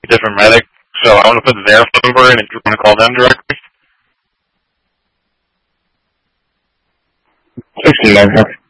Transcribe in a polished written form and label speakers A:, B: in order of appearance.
A: different medic, so I want to put their phone number in if you want to call them directly.
B: 69,